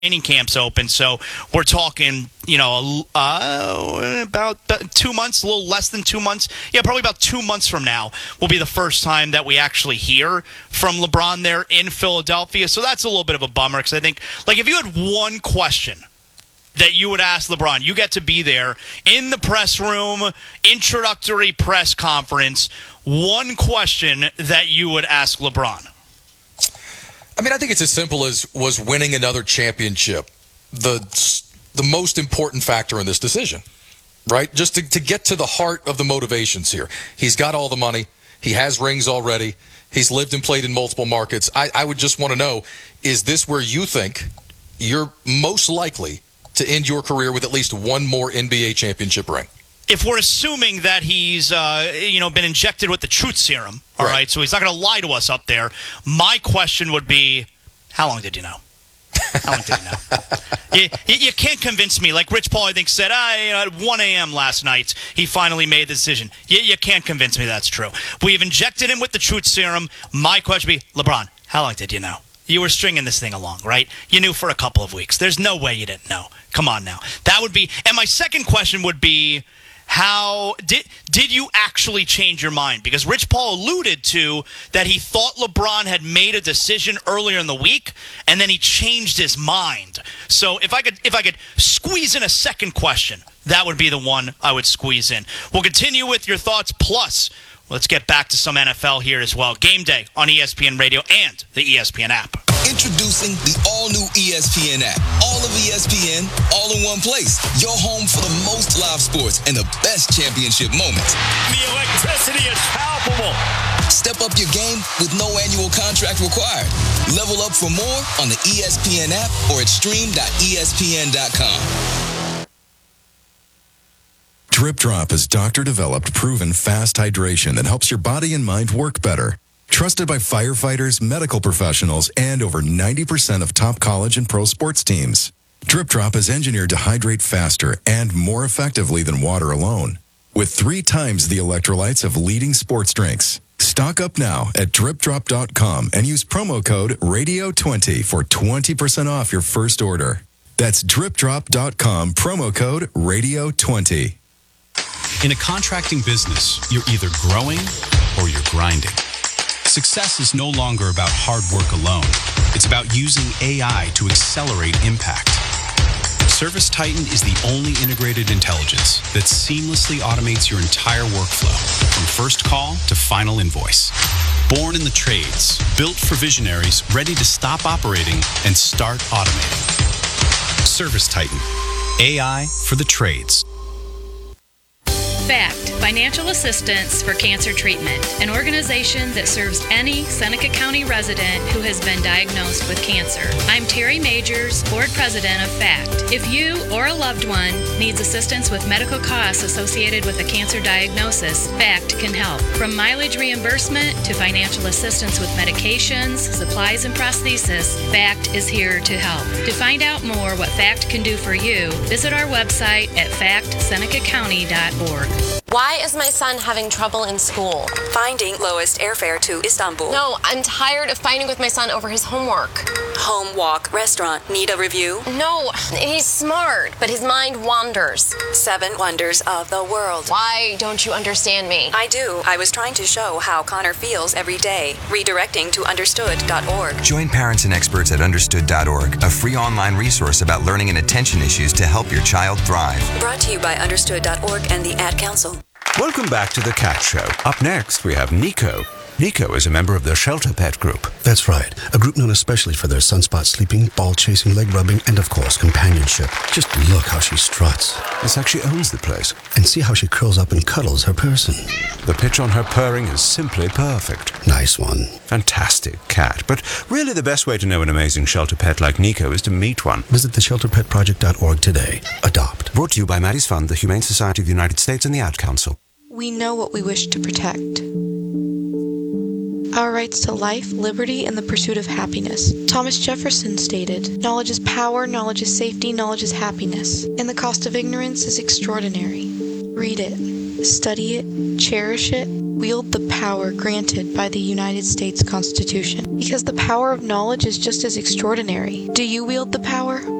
training camps open, so we're talking, about 2 months, a little less than 2 months. Yeah, probably about 2 months from now will be the first time that we actually hear from LeBron there in Philadelphia. So that's a little bit of a bummer because I think, if you had one question that you would ask LeBron, you get to be there in the press room, introductory press conference, one question that you would ask LeBron. I think it's as simple as was winning another championship the most important factor in this decision, right? Just to get to the heart of the motivations here. He's got all the money. He has rings already. He's lived and played in multiple markets. I would just want to know, is this where you think you're most likely to end your career with at least one more NBA championship ring? If we're assuming that he's, been injected with the truth serum, all right, so he's not going to lie to us up there, my question would be, how long did you know? How long did you know? You can't convince me. Like Rich Paul, I think, said, at 1 a.m. last night, he finally made the decision. You can't convince me that's true. We've injected him with the truth serum. My question would be, LeBron, how long did you know? You were stringing this thing along, right? You knew for a couple of weeks. There's no way you didn't know. Come on now. That would be, and my second question would be, how did you actually change your mind? Because Rich Paul alluded to that he thought LeBron had made a decision earlier in the week, and then he changed his mind. So if I could squeeze in a second question, that would be the one I would squeeze in. We'll continue with your thoughts, plus let's get back to some NFL here as well. Game day on ESPN Radio and the ESPN app. Introducing the all-new ESPN app. All of ESPN, all in one place. Your home for the most live sports and the best championship moments. The electricity is palpable. Step up your game with no annual contract required. Level up for more on the ESPN app or at stream.espn.com. Drip Drop is doctor-developed, proven fast hydration that helps your body and mind work better. Trusted by firefighters, medical professionals, and over 90% of top college and pro sports teams. Drip Drop is engineered to hydrate faster and more effectively than water alone, with 3 times the electrolytes of leading sports drinks. Stock up now at dripdrop.com and use promo code RADIO20 for 20% off your first order. That's dripdrop.com, promo code RADIO20. In a contracting business, you're either growing or you're grinding. Success is no longer about hard work alone. It's about using AI to accelerate impact. ServiceTitan is the only integrated intelligence that seamlessly automates your entire workflow, from first call to final invoice. Born in the trades, built for visionaries ready to stop operating and start automating. ServiceTitan, AI for the trades. FACT, Financial Assistance for Cancer Treatment, an organization that serves any Seneca County resident who has been diagnosed with cancer. I'm Terry Majors, Board President of FACT. If you or a loved one needs assistance with medical costs associated with a cancer diagnosis, FACT can help. From mileage reimbursement to financial assistance with medications, supplies, and prosthesis, FACT is here to help. To find out more what FACT can do for you, visit our website at factsenecacounty.org. Why is my son having trouble in school? Finding lowest airfare to Istanbul. No, I'm tired of fighting with my son over his homework. Home, walk, restaurant. Need a review? No, he's smart, but his mind wanders. 7 wonders of the world. Why don't you understand me? I do. I was trying to show how Connor feels every day. Redirecting to understood.org. Join parents and experts at understood.org, a free online resource about learning and attention issues to help your child thrive. Brought to you by understood.org and the Ad Council. Welcome back to The Cat Show. Up next, we have Nico. Nico is a member of the Shelter Pet Group. That's right. A group known especially for their sunspot sleeping, ball chasing, leg rubbing, and of course, companionship. Just look how she struts. It's like she owns the place. And see how she curls up and cuddles her person. The pitch on her purring is simply perfect. Nice one. Fantastic cat. But really the best way to know an amazing shelter pet like Nico is to meet one. Visit theshelterpetproject.org today. Adopt. Brought to you by Maddie's Fund, the Humane Society of the United States, and the Ad Council. We know what we wish to protect. Our rights to life, liberty, and the pursuit of happiness. Thomas Jefferson stated, "Knowledge is power, knowledge is safety, knowledge is happiness, and the cost of ignorance is extraordinary." Read it, study it, cherish it, wield the power granted by the United States Constitution, because the power of knowledge is just as extraordinary. Do you wield the power?